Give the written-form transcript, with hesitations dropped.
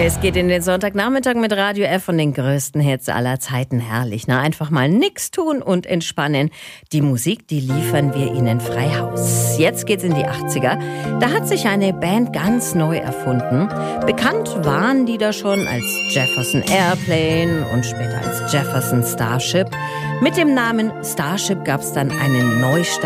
Es geht in den Sonntagnachmittag mit Radio F und den größten Hits aller Zeiten. Herrlich, ne? Einfach mal nix tun und entspannen. Die Musik, die liefern wir Ihnen frei Haus. Jetzt geht's in die 80er. Da hat sich eine Band ganz neu erfunden. Bekannt waren die da schon als Jefferson Airplane und später als Jefferson Starship. Mit dem Namen Starship gab's dann einen Neustart